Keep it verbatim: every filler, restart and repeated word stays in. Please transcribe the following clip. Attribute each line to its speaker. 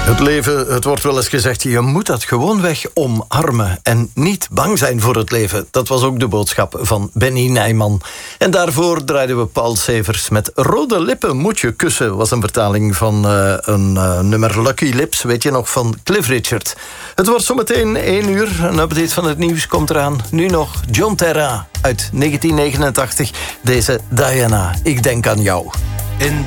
Speaker 1: Het leven, het wordt wel eens gezegd, je moet dat gewoonweg omarmen en niet bang zijn voor het leven. Dat was ook de boodschap van Benny Nijman. En daarvoor draaiden we Paul Severs met Rode lippen moet je kussen. Was een vertaling van uh, een uh, nummer Lucky Lips, weet je nog, van Cliff Richard. Het wordt zometeen één uur, een update van het nieuws komt eraan. Nu nog John Terra uit negentien negenentachtig. Deze Diana, ik denk aan jou. In